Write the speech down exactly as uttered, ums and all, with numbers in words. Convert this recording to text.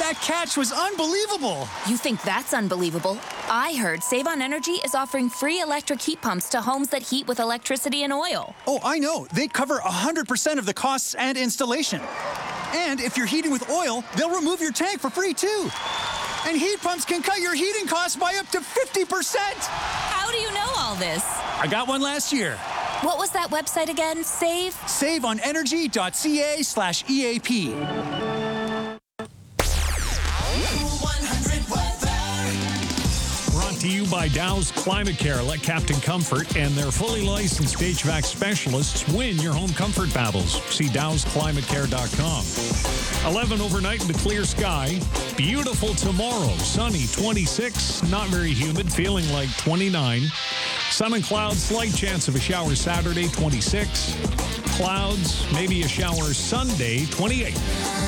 That catch was unbelievable. You think that's unbelievable? I heard Save on Energy is offering free electric heat pumps to homes that heat with electricity and oil. Oh, I know. They cover one hundred percent of the costs and installation. And if you're heating with oil, they'll remove your tank for free, too. And heat pumps can cut your heating costs by up to fifty percent. How do you know all this? I got one last year. What was that website again? Save? saveonenergy.ca slash EAP. Brought to you by Dow's Climate Care. Let Captain Comfort and their fully licensed H V A C specialists win your home comfort battles. See dows climate care dot com. eleven overnight in the clear sky. Beautiful tomorrow. Sunny, twenty-six. Not very humid, feeling like twenty-nine. Sun and clouds, slight chance of a shower Saturday, twenty-six. Clouds, maybe a shower Sunday, twenty-eight.